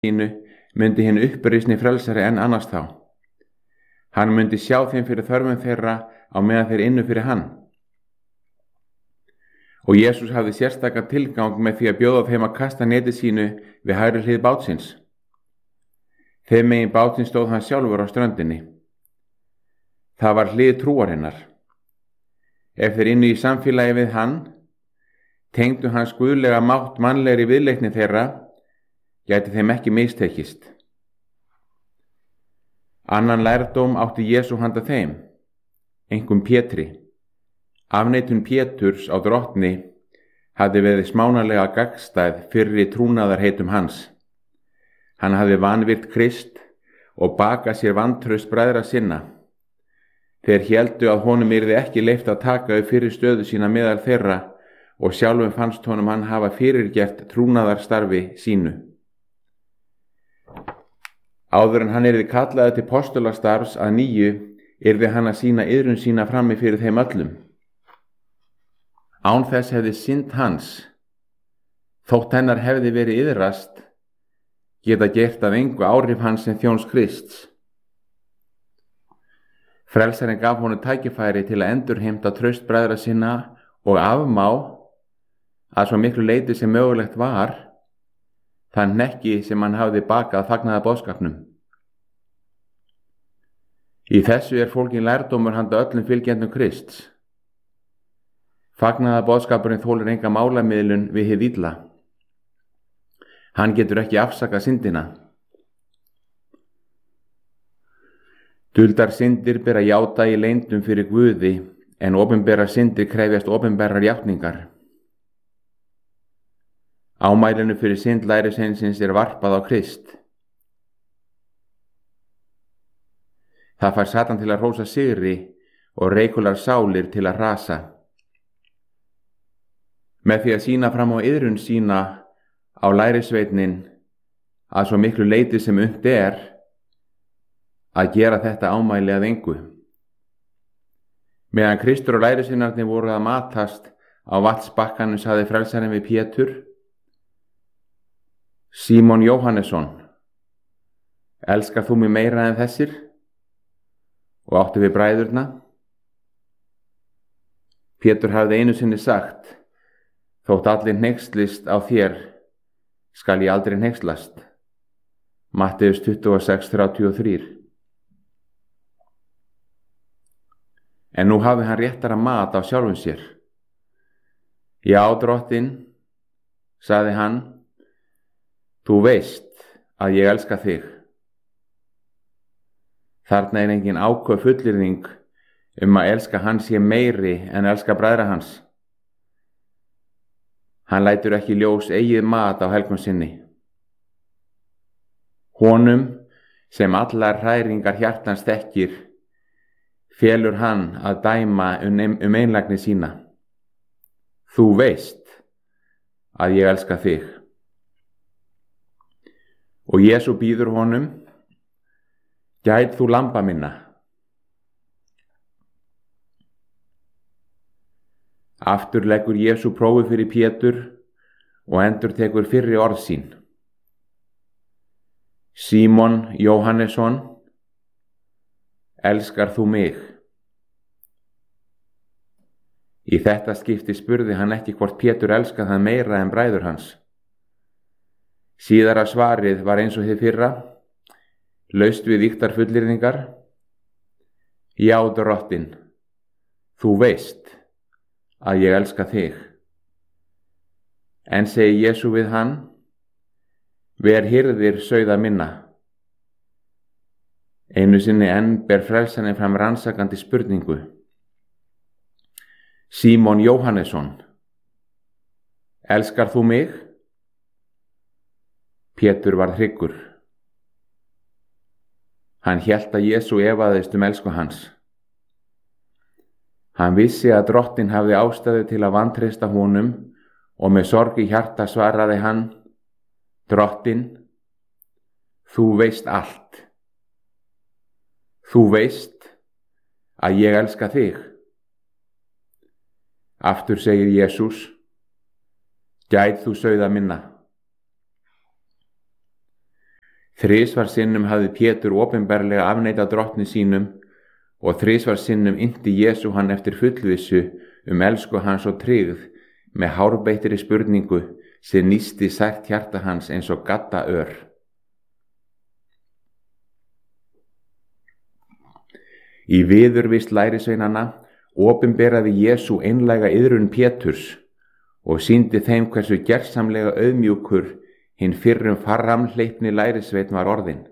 sínu myndi hinn uppreisni frelsari enn annars þá. Hann myndi sjá þeim fyrir þörfum þeirra á meðan þeir ynnu fyrir hann. Og Jesús hafði sérstaka tilgang með því að bjóða þeim að kasta neti sínu við hægri hlið bátsins. Þeim megin bátsins stóð hann sjálfur á ströndinni. Það var hlið trúarinnar. Ef þeir ynnu í samfélagi við hann, tengdu hans guðlega mátt mannlegri viðleitni þeirra, gæti þeim ekki mistekist. Annan lærdóm átti Jesú handa þeim, einkum Pétri. Afneitun Péturs á drottni hafði verið smánalega gagnstæð fyrri trúnaðarheitum hans. Hann hafði vanvirt Krist og bakað sér vantraust bræðra sinna. Þeir héldu að honum yrði ekki leyft að taka upp fyrir stöðu sína meðal þeirra og sjálfum fannst honum hann hafa fyrirgert trúnaðarstarfi sínu. Áður en hann yrði kallaði til postulastarfs að nýju, yrði hann að sýna iðrun sína frammi fyrir þeim öllum. Án þess hefði synd hans, þótt hennar hefði verið iðrast, geta gert að engu áhrif hans sem þjóns Krists. Frelsarinn gaf honum tækifæri til að endurheimta traust bræðra sinna og afmá, að svo miklu leyti sem mögulegt var, þann hnekki sem hann hafði bakað fagnaða boðskapnum. Í þessu er fólginn lærdómur handa öllum fylgjendum Krists. Fagnaða boðskapurinn þolir enga málamiðlun við hið illa. Hann getur ekki afsakað syndina. Duldar syndir ber að játa í leyndum fyrir Guði, en opinberar syndir krefjast opinberar játningar. Ámælinu fyrir synd lærisveinsins er varpað á Krist. Það fær Satan til að hrósa sigri og reikular sálir til að hrasa. Með því að sýna fram á iðrun sína á lærisveitnin að svo miklu leyti sem unnt er að gera þetta ámæli að engu. Meðan Kristur og lærisveinarnir voru að matast á vatnsbakkanum sagði frelsarinn við Pétur: Símon Jóhannesson, elskar þú mig meira en þessir? Og áttu við bræðurna? Pétur hafði einu sinni sagt: Þótt allir hneykslist á þér, skal ég aldrei hneykslast. Matteus 26:33. En nú hafi hann réttara mat á sjálfum sér. Já, drottinn, sagði hann, þú veist að ég elska þig. Þarna er engin áköf fullyrðing að elska hann sé meiri en elska bræðra hans. Hann lætur ekki ljós eigið mat á helgum sinni. Honum, sem allar hræringar hjartans þekkir, felur hann að dæma einlægni sína. Þú veist að ég elska þig. Og Jesú býður honum: Gæt þú lamba minna. Aftur leggur Jesú prófi fyrir Pétur og endurtekur fyrri orð sín. Símon Jóhannesson, elskar þú mig? Í þetta skipti spurði hann ekki hvort Pétur elskaði hann meira en bræður hans. Síðara svarið var eins og hið fyrra, laust við ýktar fullyrðingar. Já, drottinn, þú veist að ég elska þig. En segi Jesú við hann: Ver hirðir sauða minna. Einu sinni enn ber frelsarinn fram rannsakandi spurningu. Símon Jóhannesson, elskar þú mig? Pétur varð hryggur. Hann hélt að Jesú efaðist elsku hans. Hann vissi að drottinn hafði ástæðu til að vantreysta honum og með sorg í hjarta svaraði hann: Drottinn, þú veist allt. Þú veist að ég elska þig. Aftur segir Jesús: Gæt þú sauða minna. Þrisvar sinnum hafði Pétur opinberlega afneitað drottni sínum og þrisvar sinnum innti Jesú hann eftir fullvissu elsku hans og tryggð með hárbeitri spurningu sem nísti sært hjarta hans eins og gaddaör. Í viðurvist lærisveinanna opinberaði Jesú einlæga iðrun Péturs og sýndi þeim hversu gersamlega auðmjúkur hinn fyrrum framhleypni lærisveinn var orðinn.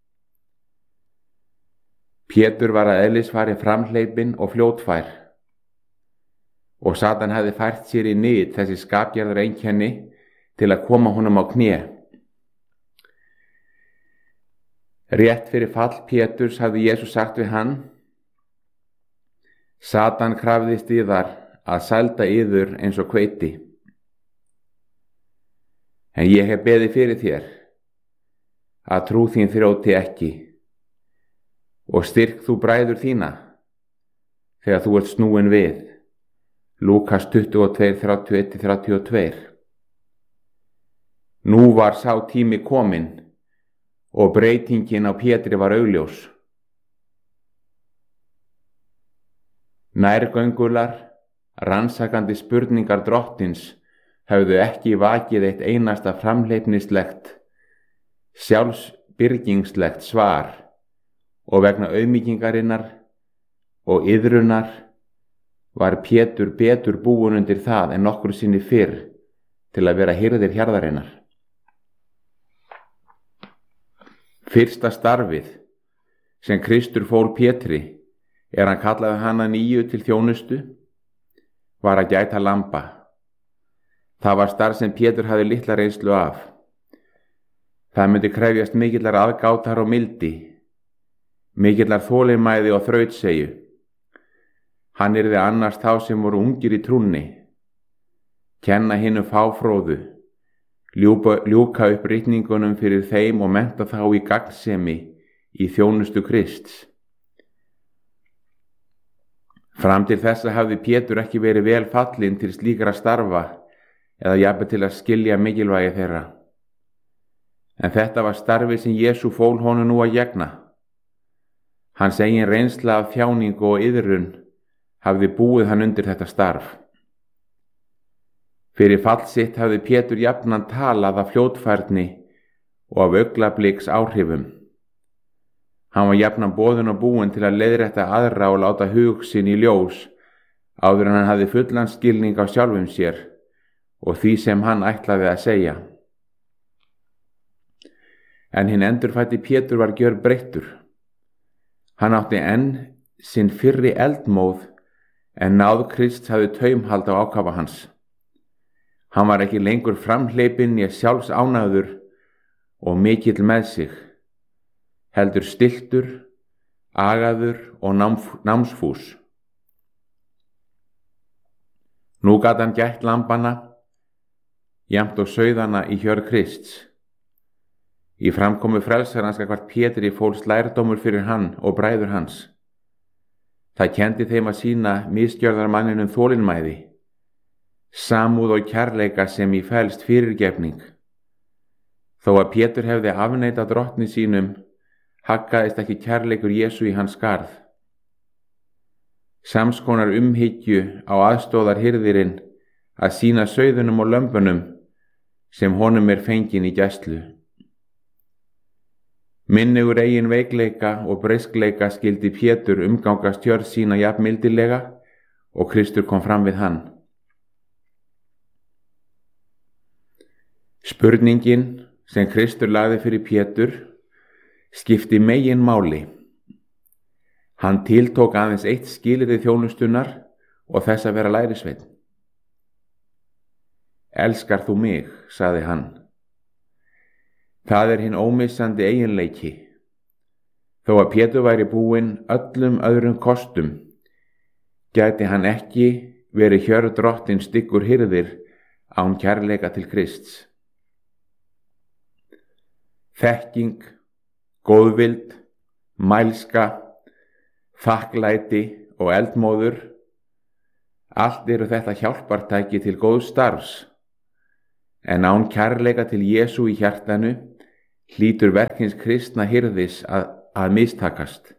Pétur var að eðlisfari framhleypinn og fljótfær og Satan hafði fært sér í nyt þessi skapgerðar einkenni til að koma honum á kné. Rétt fyrir fall Péturs hafði Jesús sagt við hann: Satan krafðist yðar að sælda yður eins og hveiti. En ég hef beðið fyrir þér að trú þín þrjóti ekki og styrk þú bræður þína þegar þú ert snúin við. Lúkas 22:31-32. Nú var sá tími kominn og breytingin á Pétri var augljós. Nærgöngular, rannsakandi spurningar drottins höfðu ekki vakið eitt einasta framhleypnislegt, sjálfsbyrgingslegt svar og vegna auðmýkingarinnar og iðrunar var Pétur betur búinn undir það en nokkru sinni fyrr til að vera hirðir hjarðarinnar. Fyrsta starfið sem Kristur fól Pétri hann kallaði hana nýju til þjónustu var að gæta lamba. Það var starf sem Pétur hafði litla reynslu af. Það myndi krefjast mikillar aðgátar og mildi, mikillar þolinmæði og þrautseigju. Hann yrði annars þá sem voru ungir í trúnni, kenna hinum fáfróðu, ljúka upp ritningunum fyrir þeim og mennta þá í gagnsemi í þjónustu Krists. Fram til þessa hafði Pétur ekki verið vel fallinn til slíkra starfa eða jafnvel til að skilja mikilvægi þeirra. En þetta var starfi sem Jesú fól honum nú að gegna. Hans eigin reynsla af þjáningu og iðrun hafði búið hann undir þetta starf. Fyrir fall sitt hafði Pétur jafnan talað af fljótfærni og af augnabliks áhrifum. Hann var jafnan boðinn og búinn til að leiðrétta aðra og láta hug sinn í ljós áður en hann hafði fullan skilning á sjálfum sér og því sem hann ætlaði að segja. En hinn endurfæddi Pétur var gjörbreyttur. Hann átti enn sinn fyrri eldmóð en náð Krists hafði taumhald á ákafa hans. Hann var ekki lengur framhleypinn né sjálfsánægður og mikill með sig, heldur stilltur, agaður og námsfús. Nú gat hann gætt lambana, jafnt og sauðana í hjörð Krists. Í framkomu frelsarans gagnvart Pétri fólst lærdómur fyrir hann og bræður hans. Það kenndi þeim að sýna misgjörðarmanninum þolinmæði, samúð og kærleika sem í felst fyrirgefning. Þó að Pétur hefði afneitað drottni sínum, haggaðist ekki kærleikur Jesú í hans skarð. Samskonar umhyggju á aðstóðar hirðirinn að sýna sauðunum og lömbunum sem honum fengin í gæslu. Minnugur eigin veikleika og breiskleika skildi Pétur umgangast hjörð sína jafn mildilega og Kristur kom fram við hann. Spurningin sem Kristur lagði fyrir Pétur skipti megin máli. Hann tiltók aðeins eitt skilyrði þjónustunnar og þess að vera lærisveinn. Elskar þú mig, sagði hann. Það hinn ómissandi eiginleiki. Þó að Pétur væri búinn öllum öðrum kostum, gæti hann ekki verið hjörð drottins styggur hirðir án kærleika til Krists. Þekking, góðvild, mælska, þakklæti og eldmóður, allt þetta hjálpartæki til góðs starfs, en án kærleika til Jesú í hjartanu hlýtur verk hins kristna hirðis að mistakast.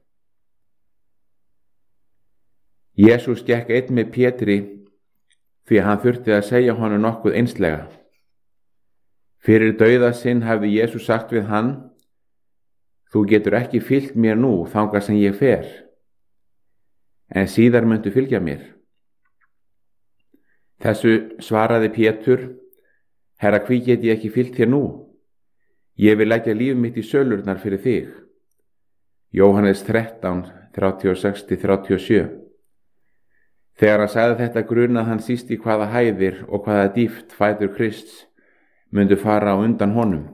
Jesús gekk einn með Pétri því að hann þurfti að segja honum nokkuð einslega. Fyrir dauða sinn hafði Jesús sagt við hann: Þú getur ekki fylgt mér nú þangað sem ég fer, en síðar muntu fylgja mér. Þessu svaraði Pétur: Herra, hví get ég ekki fylgt þér nú? Ég vil leggja líf mitt í sölurnar fyrir þig. Jóhannes 13, 36-37. Þegar hann sagði þetta grunaði hann síst í hvaða hæðir og hvaða dýpt fætur Krists myndu fara á undan honum.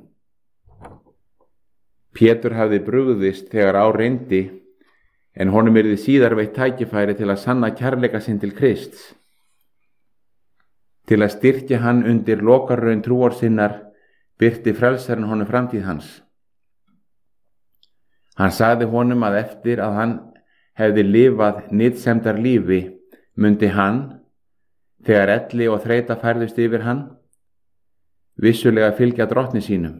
Pétur hafði brugðist þegar á reyndi, en honum yrði síðar veitt tækifæri til að sanna kærleika sinn til Krists. Til að styrkja hann undir lokarraun trúar sinnar birti frelsarinn honum framtíð hans. Hann sagði honum að eftir að hann hefði lifað nytsemdar lífi mundi hann, þegar elli og þreyta færðust yfir hann, vissulega fylgja drottni sínum.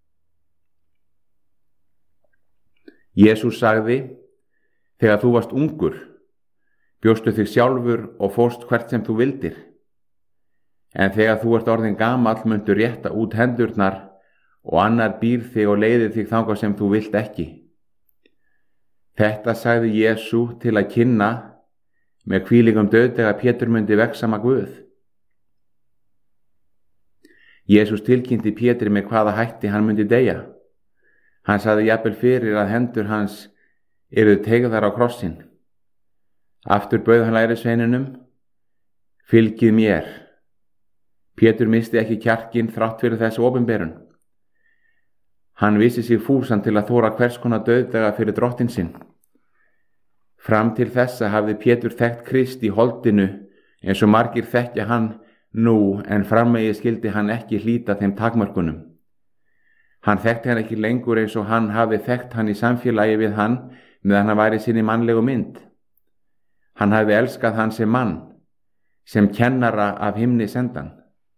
Jesús sagði: Þegar þú varst ungur, bjóstu þig sjálfur og fórst hvert sem þú vildir. En þegar þú ert orðinn gamall muntu rétta út hendurnar og annar býr þig og leiðir þig þangað sem þú vilt ekki. Þetta sagði Jesú til að kynna með hvílíkum dauðdaga Pétur mundi vegsama Guð. Jesús tilkynnti Pétri með hvaða hætti hann mundi deyja. Hann sagði jafnvel fyrir að hendur hans yrðu teygðar á krossinn. Aftur bauð hann lærisveinunum: Fylgið mér. Pétur missti ekki kjarkinn þrátt fyrir þessu opinberun. Hann vissi sig fúsan til að þóra hvers konar dauðdaga fyrir drottinn sinn. Fram til þessa hafði Pétur þekkt Krist í holdinu eins og margir þekkja hann nú, en framvegis skildi hann ekki hlíta þeim takmörkunum. Hann þekkti hann ekki lengur eins og hann hafði þekkt hann í samfélagi við hann meðan hann væri sinni mannlegu mynd. Hann hafði elskað hann sem mann, sem kennara af himni sendan.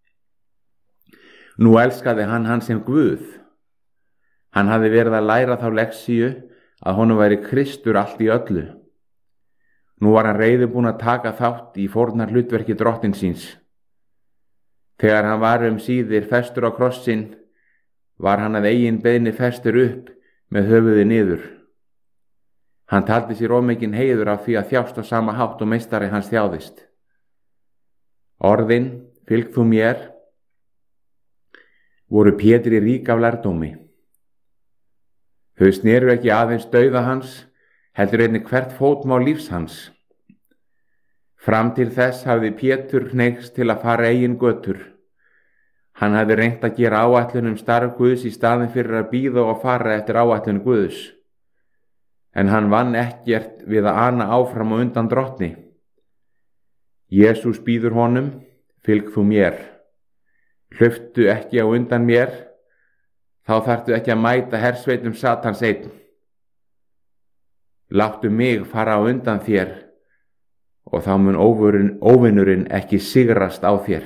Nú elskaði hann sem Guð. Hann hafði verið að læra þá lexíu að honum væri Kristur allt í öllu. Nú var hann reiðubúinn að taka þátt í fórnar hlutverki drottins síns. Þegar hann var síðir festur á krossinn, var hann að eigin beiðni festur upp með höfuði niður. Hann taldi sér ómikinn heiður af því að þjást á sama hátt og meistari hans þjáðist. Orðin: Fylg þú mér, voru Pétri rík af lærdómi. Þau sneru ekki aðeins dauða hans, heldur einnig hvert fótmál lífs hans. Fram til þess hafði Pétur hneigst til að fara eigin götur. Hann hafði reynt að gera áætlun starf Guðs í staðinn fyrir að bíða og fara eftir áætlun Guðs. En hann vann ekkert við að ana áfram og undan drottni. Jesús býður honum: Fylg þú mér. Hlauptu ekki á undan mér, þá þarftu ekki að mæta hersveitum Satans einn. Láttu mig fara á undan þér og þá mun óvinurinn ekki sigrast á þér.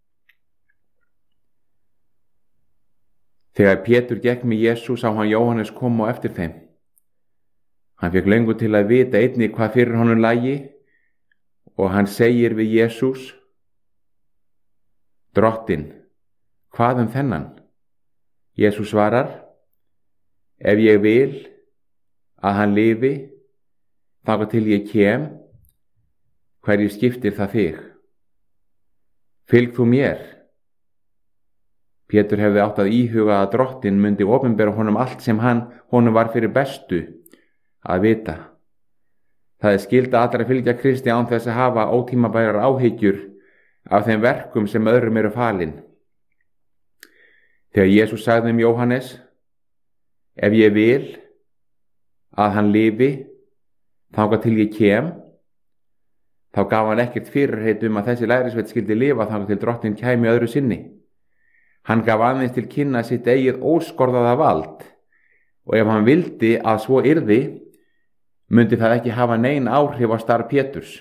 Þegar Pétur gekk með Jesús sá hann Jóhannes koma á eftir þeim. Hann fékk löngu til að vita einnig hvað fyrir honum lægi og hann segir við Jesús: Drottinn, hvað þennan? Jesús svarar: Ef ég vil að hann lifi, þangað til ég kem, hverju skiptir það þig? Fylg þú mér. Pétur hefði átt að íhuga að drottinn myndi opinbera honum allt sem honum var fyrir bestu að vita. Það skylda allra að fylgja Kristi án þess að hafa ótímabærar áhyggjur af þeim verkum sem öðrum eru falin. Þegar Jesús sagði Jóhannes: Ef ég vil að hann lifi, þangað til ég kem, þá gaf hann ekkert fyrirheit að þessi lærisveinn skyldi lifa þangað til drottinn kæmi öðru sinni. Hann gaf aðeins til kynna sitt eigið óskorðaða vald, og ef hann vildi að svo yrði, myndi það ekki hafa nein áhrif á starf Péturs.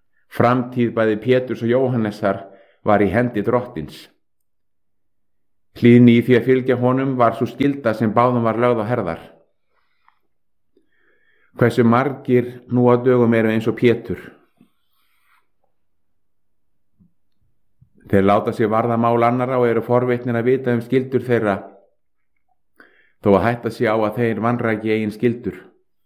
Framtíð bæði Péturs og Jóhannesar var í hendi drottins. Hlýðni í því að fylgja honum var sú skylda sem báðum var lögð á herðar. Hversu margir nú á dögum eru eins og Pétur? Þeir láta sig varða mál annarra og eru forvitnir að vita skyldur þeirra, þó að hætta sig á að þeir vanræki eigin skyldur.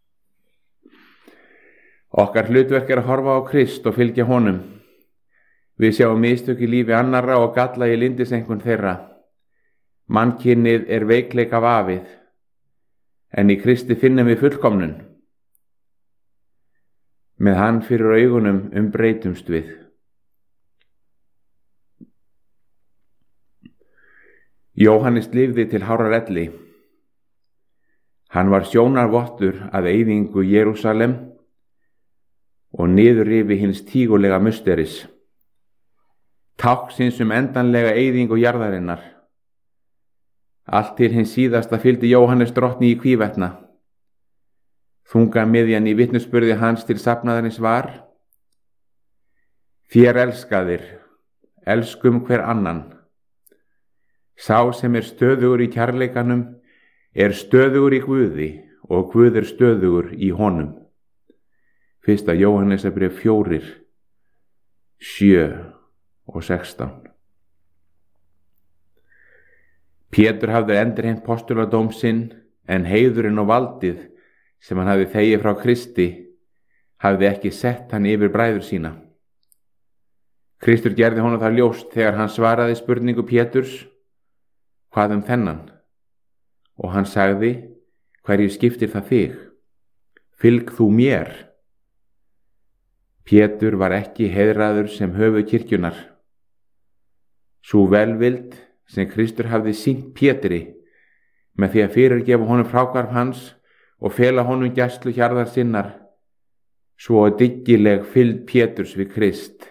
Okkar hlutverk er að horfa á Krist og fylgja honum. Við sjáum mistök í lífi annarra og galla í lyndiseinkunn þeirra. Mannkynnið er veikleika vafið, en í Kristi finnum við fullkomnun. Með hann fyrir augunum breytumst við. Jóhannes lifði til hárrar elli. Hann var sjónarvottur að eyðingu Jerúsalem og niðurrifi hins tígulega musteris, táknsins endanlega eyðingu jarðarinnar. Allt til hins síðasta fylgdi Jóhannes drottni í hvívetna. Þungamiðjan í vitnisburði hans til safnaðarins var: Þér elskaðir, elskum hver annan. Sá sem er stöðugur í kærleikanum er stöðugur í Guði og Guð er stöðugur í honum. 1. Jóhannesarbréf 4, 7 og 16. Pétur hafði endurheimt postuladóm sinn, en heiðurinn og valdið sem hann hafði þegið frá Kristi hafði ekki sett hann yfir bræður sína. Kristur gerði honum það ljóst þegar hann svaraði spurningu Péturs: Hvað þennan? Og hann sagði: Hverju skiptir það þig? Fylg þú mér. Pétur var ekki heiðraður sem höfuð kirkjunnar. Sú velvild sem Kristur hafði sýnt Pétri með því að fyrirgefa honum fráhvarf hans og fela honum gæslu hjarðar sinnar, svo dyggileg fylgd Péturs við Krist,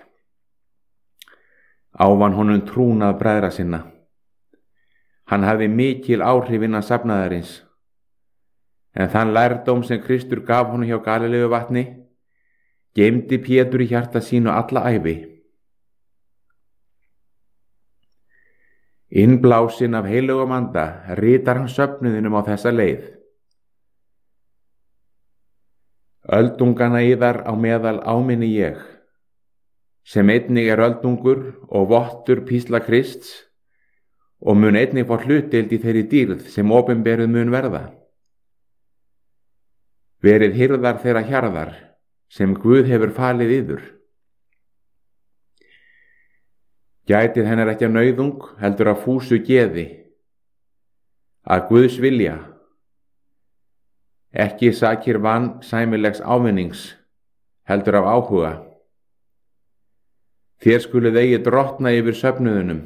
ávann honum trúnað bræðra sinna. Hann hafði mikil áhrif innan safnaðarins, en þann lærdóm sem Kristur gaf honum hjá Galileuvatni geymdi Pétur í hjarta sínu alla ævi. Innblásinn af heilögum anda ritar hann söfnuðinum á þessa leið: Öldungana yðar á meðal áminni ég, sem einnig er öldungur og vottur písla Krists, og mun einnig fá hlutdeild í þeirri dýrð sem opinberuð mun verða. Verið hirðar þeirra hjarðar sem Guð hefur falið yður. Gætið hennar ekki af nauðung, heldur af fúsu geði, að Guðs vilja, ekki sakir sæmilegs ávinnings, heldur af áhuga. Þér skuluð eigi drottna yfir söfnuðunum,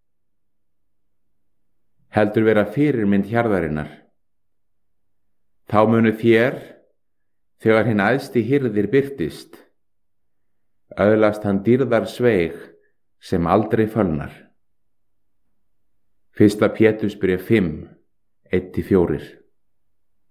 heldur vera fyrirmynd hjarðarinnar. Þá munu þér, þegar hinn æðsti hirðir birtist, öðlast hann dýrðar sveig sem aldrei fölnar. 1. Pétursbréf 5, 1-4.